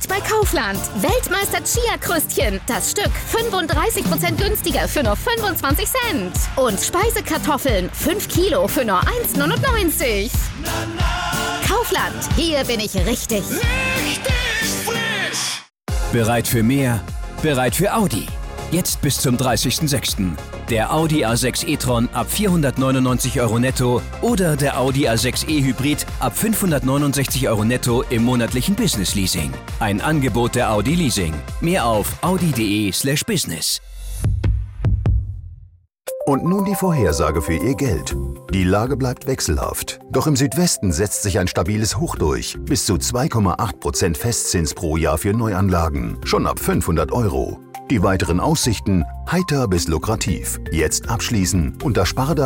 Jetzt bei Kaufland. Weltmeister Chia-Kröstchen. Das Stück 35% günstiger für nur 25 Cent. Und Speisekartoffeln 5 Kilo für nur 1,99. Kaufland. Hier bin ich richtig. Richtig frisch! Bereit für mehr? Bereit für Audi. Jetzt bis zum 30.06. Der Audi A6 e-tron ab 499 € netto oder der Audi A6 e-Hybrid ab 569 € netto im monatlichen Business-Leasing. Ein Angebot der Audi Leasing. Mehr auf audi.de/business. Und nun die Vorhersage für Ihr Geld. Die Lage bleibt wechselhaft. Doch im Südwesten setzt sich ein stabiles Hoch durch. Bis zu 2,8% Festzins pro Jahr für Neuanlagen. Schon ab 500 €. Die weiteren Aussichten heiter bis lukrativ. Jetzt abschließen unter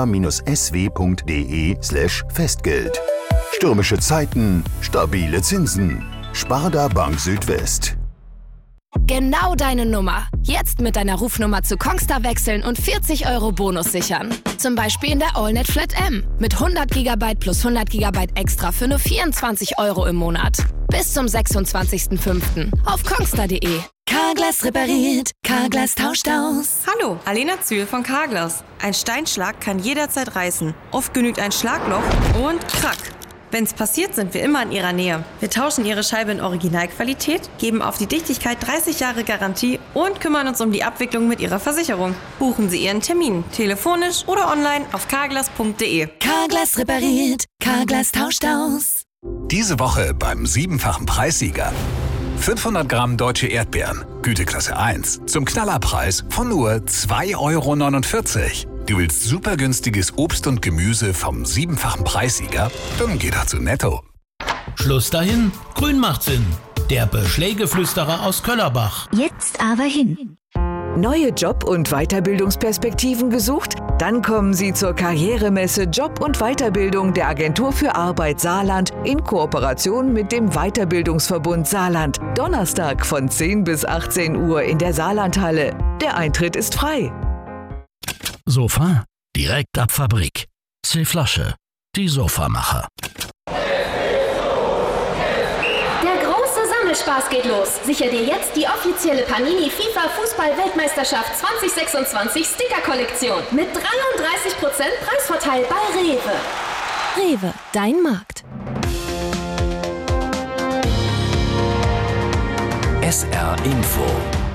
sparda-sw.de/Festgeld. Stürmische Zeiten, stabile Zinsen. Sparda Bank Südwest. Genau deine Nummer. Jetzt mit deiner Rufnummer zu Kongstar wechseln und 40 € Bonus sichern. Zum Beispiel in der AllNet Flat M. Mit 100 GB plus 100 GB extra für nur 24 € im Monat. Bis zum 26.05. auf kongstar.de. Carglass repariert, Carglass tauscht aus. Hallo, Alena Zühl von Carglass. Ein Steinschlag kann jederzeit reißen. Oft genügt ein Schlagloch und krack. Wenn's passiert, sind wir immer in Ihrer Nähe. Wir tauschen Ihre Scheibe in Originalqualität, geben auf die Dichtigkeit 30 Jahre Garantie und kümmern uns um die Abwicklung mit Ihrer Versicherung. Buchen Sie Ihren Termin, telefonisch oder online auf carglass.de. Carglass repariert, Carglass tauscht aus. Diese Woche beim 7-fachen Preissieger. 500 Gramm deutsche Erdbeeren, Güteklasse 1, zum Knallerpreis von nur 2,49 €. Du willst super günstiges Obst und Gemüse vom 7-fachen Preissieger? Dann geh doch zu Netto. Schluss dahin, Grün macht Sinn. Der Beschlägeflüsterer aus Köllerbach. Jetzt aber hin. Neue Job- und Weiterbildungsperspektiven gesucht? Dann kommen Sie zur Karrieremesse Job und Weiterbildung der Agentur für Arbeit Saarland in Kooperation mit dem Weiterbildungsverbund Saarland. Donnerstag von 10 bis 18 Uhr in der Saarlandhalle. Der Eintritt ist frei. Sofa, direkt ab Fabrik. C-Flasche, die Sofamacher. Spaß geht los. Sicher dir jetzt die offizielle Panini FIFA Fußball-Weltmeisterschaft 2026 Sticker-Kollektion mit 33% Preisvorteil bei Rewe. Rewe, dein Markt. SR Info.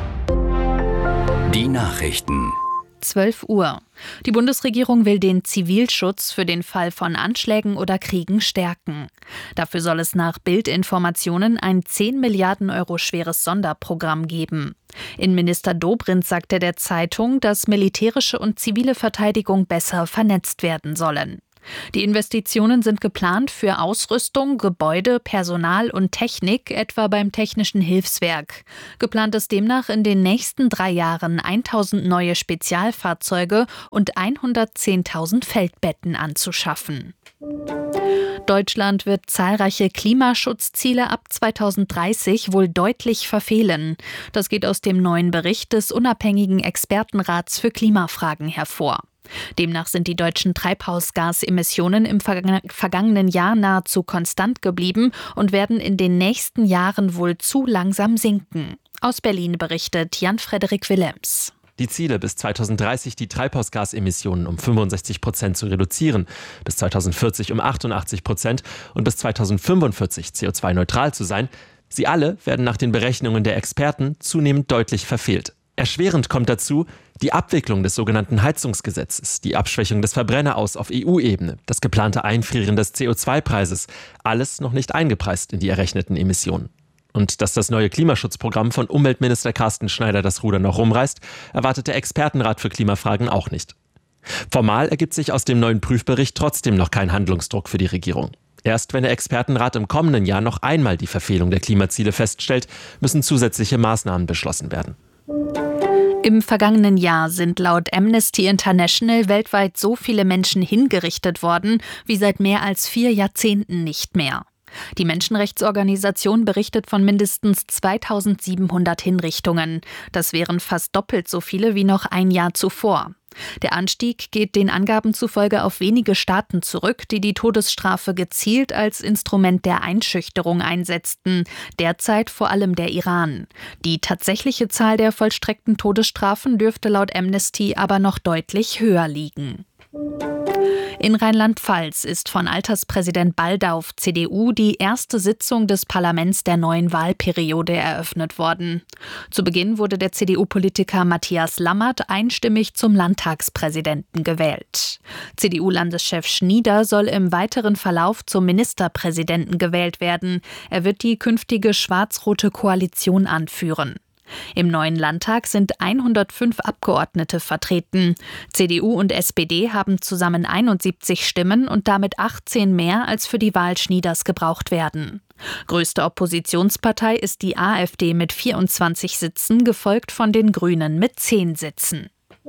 Die Nachrichten. 12 Uhr. Die Bundesregierung will den Zivilschutz für den Fall von Anschlägen oder Kriegen stärken. Dafür soll es nach Bild-Informationen ein 10 Milliarden € schweres Sonderprogramm geben. Innenminister Dobrindt sagte der Zeitung, dass militärische und zivile Verteidigung besser vernetzt werden sollen. Die Investitionen sind geplant für Ausrüstung, Gebäude, Personal und Technik, etwa beim Technischen Hilfswerk. Geplant ist demnach in den nächsten 3 Jahren 1.000 neue Spezialfahrzeuge und 110.000 Feldbetten anzuschaffen. Deutschland wird zahlreiche Klimaschutzziele ab 2030 wohl deutlich verfehlen. Das geht aus dem neuen Bericht des unabhängigen Expertenrats für Klimafragen hervor. Demnach sind die deutschen Treibhausgasemissionen im vergangenen Jahr nahezu konstant geblieben und werden in den nächsten Jahren wohl zu langsam sinken. Aus Berlin berichtet Jan-Frederik Willems. Die Ziele, bis 2030 die Treibhausgasemissionen um 65% zu reduzieren, bis 2040 um 88% und bis 2045 CO2-neutral zu sein, sie alle werden nach den Berechnungen der Experten zunehmend deutlich verfehlt. Erschwerend kommt dazu die Abwicklung des sogenannten Heizungsgesetzes, die Abschwächung des Verbrenneraus auf EU-Ebene, das geplante Einfrieren des CO2-Preises, alles noch nicht eingepreist in die errechneten Emissionen. Und dass das neue Klimaschutzprogramm von Umweltminister Carsten Schneider das Ruder noch rumreißt, erwartet der Expertenrat für Klimafragen auch nicht. Formal ergibt sich aus dem neuen Prüfbericht trotzdem noch kein Handlungsdruck für die Regierung. Erst wenn der Expertenrat im kommenden Jahr noch einmal die Verfehlung der Klimaziele feststellt, müssen zusätzliche Maßnahmen beschlossen werden. Im vergangenen Jahr sind laut Amnesty International weltweit so viele Menschen hingerichtet worden wie seit mehr als 4 Jahrzehnten nicht mehr. Die Menschenrechtsorganisation berichtet von mindestens 2700 Hinrichtungen. Das wären fast doppelt so viele wie noch ein Jahr zuvor. Der Anstieg geht den Angaben zufolge auf wenige Staaten zurück, die die Todesstrafe gezielt als Instrument der Einschüchterung einsetzten, derzeit vor allem der Iran. Die tatsächliche Zahl der vollstreckten Todesstrafen dürfte laut Amnesty aber noch deutlich höher liegen. In Rheinland-Pfalz ist von Alterspräsident Baldauf, CDU, die erste Sitzung des Parlaments der neuen Wahlperiode eröffnet worden. Zu Beginn wurde der CDU-Politiker Matthias Lammert einstimmig zum Landtagspräsidenten gewählt. CDU-Landeschef Schnieder soll im weiteren Verlauf zum Ministerpräsidenten gewählt werden. Er wird die künftige schwarz-rote Koalition anführen. Im neuen Landtag sind 105 Abgeordnete vertreten. CDU und SPD haben zusammen 71 Stimmen und damit 18 mehr, als für die Wahl Schnieders gebraucht werden. Größte Oppositionspartei ist die AfD mit 24 Sitzen, gefolgt von den Grünen mit 10 Sitzen.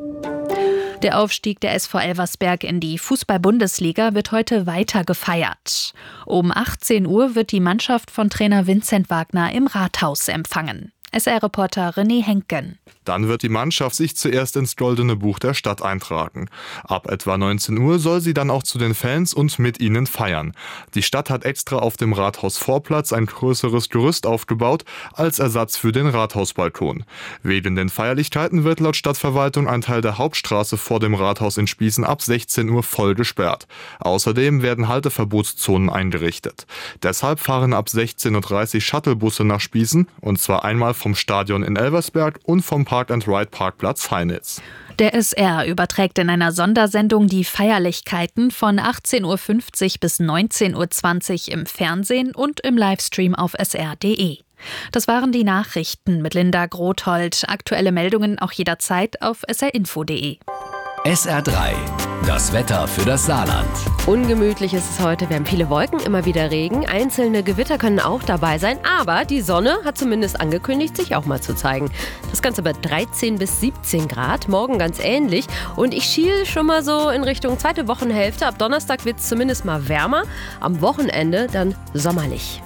Der Aufstieg der SV Elversberg in die Fußball-Bundesliga wird heute weiter gefeiert. Um 18 Uhr wird die Mannschaft von Trainer Vincent Wagner im Rathaus empfangen. SR-Reporter René Henken. Dann wird die Mannschaft sich zuerst ins Goldene Buch der Stadt eintragen. Ab etwa 19 Uhr soll sie dann auch zu den Fans und mit ihnen feiern. Die Stadt hat extra auf dem Rathausvorplatz ein größeres Gerüst aufgebaut als Ersatz für den Rathausbalkon. Wegen den Feierlichkeiten wird laut Stadtverwaltung ein Teil der Hauptstraße vor dem Rathaus in Spießen ab 16 Uhr voll gesperrt. Außerdem werden Halteverbotszonen eingerichtet. Deshalb fahren ab 16:30 Uhr Shuttlebusse nach Spießen, und zwar einmal vom Stadion in Elversberg und vom Park-and-Ride-Parkplatz Heinitz. Der SR überträgt in einer Sondersendung die Feierlichkeiten von 18:50 Uhr bis 19:20 Uhr im Fernsehen und im Livestream auf sr.de. Das waren die Nachrichten mit Linda Grothold. Aktuelle Meldungen auch jederzeit auf srinfo.de. SR3, das Wetter für das Saarland. Ungemütlich ist es heute, wir haben viele Wolken, immer wieder Regen. Einzelne Gewitter können auch dabei sein, aber die Sonne hat zumindest angekündigt, sich auch mal zu zeigen. Das Ganze bei 13 bis 17 Grad, morgen ganz ähnlich. Und ich schiele schon mal so in Richtung zweite Wochenhälfte. Ab Donnerstag wird es zumindest mal wärmer, am Wochenende dann sommerlich.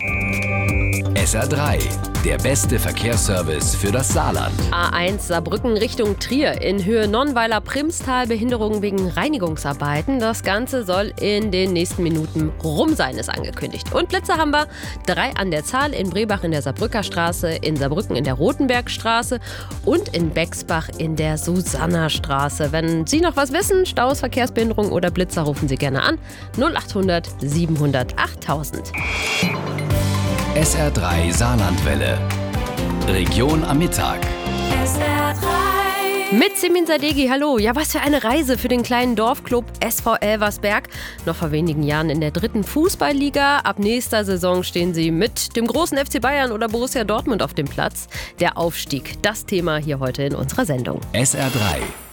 SR3, der beste Verkehrsservice für das Saarland. A1 Saarbrücken Richtung Trier, in Höhe Nonnweiler-Primstal, Behinderungen wegen Reinigungsarbeiten. Das Ganze soll in den nächsten Minuten rum sein, ist angekündigt. Und Blitze haben wir 3 an der Zahl, in Brebach in der Saarbrücker Straße, in Saarbrücken in der Rotenbergstraße und in Bexbach in der Susannastraße. Wenn Sie noch was wissen, Staus, Verkehrsbehinderung oder Blitzer, rufen Sie gerne an 0800 700 8000. SR3 Saarlandwelle. Region am Mittag. SR3. Mit Simin Sadeghi, hallo. Ja, was für eine Reise für den kleinen Dorfclub SV Elversberg. Noch vor wenigen Jahren in der 3. Fußballliga. Ab nächster Saison stehen sie mit dem großen FC Bayern oder Borussia Dortmund auf dem Platz. Der Aufstieg, das Thema hier heute in unserer Sendung. SR3.